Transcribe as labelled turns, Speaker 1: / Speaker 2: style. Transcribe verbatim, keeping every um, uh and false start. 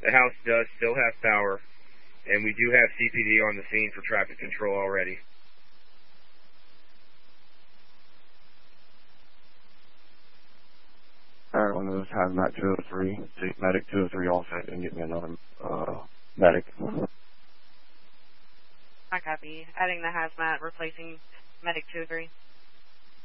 Speaker 1: The house does still have power, and we do have C P D on the scene for traffic control already.
Speaker 2: Alright, one of those hazmat two oh three, medic two oh three all set, and get me another uh, medic.
Speaker 3: I copy. Adding the hazmat, replacing medic two oh three.